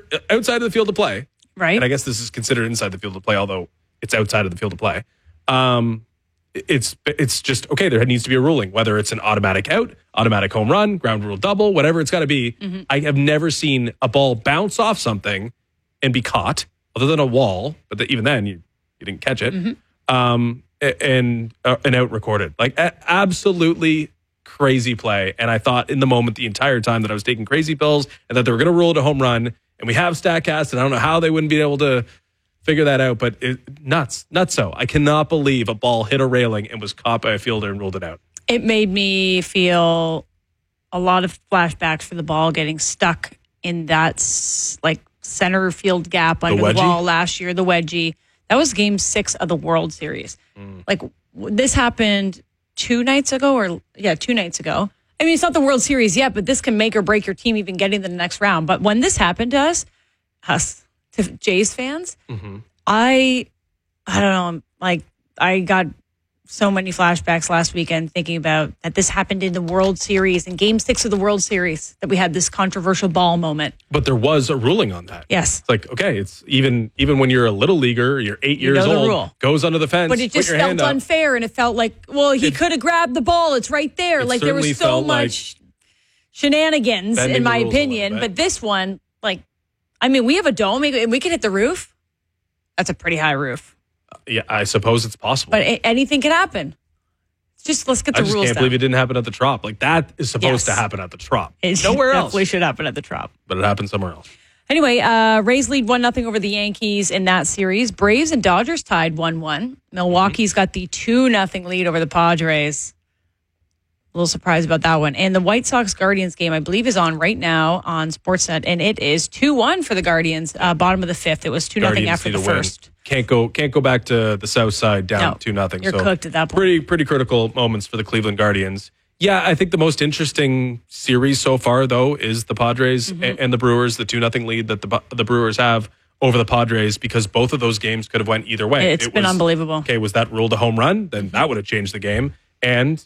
outside of the field of play, right? And I guess this is considered inside the field of play, although it's outside of the field of play. It's just, okay, there needs to be a ruling, whether it's an automatic out, automatic home run, ground rule double, whatever it's got to be. Mm-hmm. I have never seen a ball bounce off something and be caught, other than a wall, but even then you didn't catch it, and an out recorded. Like, absolutely crazy play. And I thought in the moment the entire time that I was taking crazy pills and that they were going to rule it a home run, and we have StatCast, and I don't know how they wouldn't be able to figure that out, but nuts so. I cannot believe a ball hit a railing and was caught by a fielder and ruled it out. It made me feel a lot of flashbacks for the ball getting stuck in that center field gap under the wall last year, the wedgie. That was Game 6 of the World Series. This happened 2 nights ago, 2 nights ago. I mean, it's not the World Series yet, but this can make or break your team even getting to the next round. But when this happened to us, to Jays fans, I don't know, I got so many flashbacks last weekend thinking about that this happened in the World Series, in Game 6 of the World Series, that we had this controversial ball moment. But there was a ruling on that. Yes. It's like, okay, it's even when you're a little leaguer, you're 8 years old, rule goes under the fence. But it just felt unfair, and it felt like, well, he could have grabbed the ball. It's right there. Like, there was so much shenanigans, in my opinion. But this one, I mean, we have a dome, and we can hit the roof. That's a pretty high roof. Yeah, I suppose it's possible. But anything can happen. Let's get the rules down. I just can't believe it didn't happen at the Trop. Like, that is supposed to happen at the Trop. Nowhere else. Definitely should happen at the Trop. But it happened somewhere else. Anyway, Rays lead 1-0 over the Yankees in that series. Braves and Dodgers tied 1-1. Milwaukee's got the 2-0 lead over the Padres. A little surprised about that one. And the White Sox-Guardians game, I believe, is on right now on Sportsnet, and it is 2-1 for the Guardians, bottom of the fifth. It was 2-0 after the first. Can't go back to the south side down 2-0. You're cooked at that point. Pretty critical moments for the Cleveland Guardians. Yeah, I think the most interesting series so far, though, is the Padres and the Brewers, the 2-0 lead that the Brewers have over the Padres, because both of those games could have went either way. It's been unbelievable. Okay, was that ruled a home run? Then that would have changed the game. And